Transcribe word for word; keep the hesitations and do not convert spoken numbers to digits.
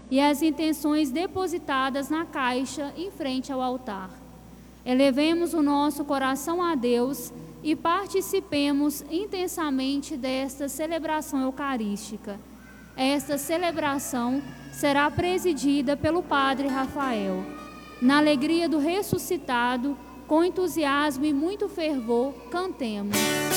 e as intenções depositadas na caixa em frente ao altar. Elevemos o nosso coração a Deus e participemos intensamente desta celebração eucarística. Esta celebração será presidida pelo Padre Rafael. Na alegria do ressuscitado, com entusiasmo e muito fervor, cantemos.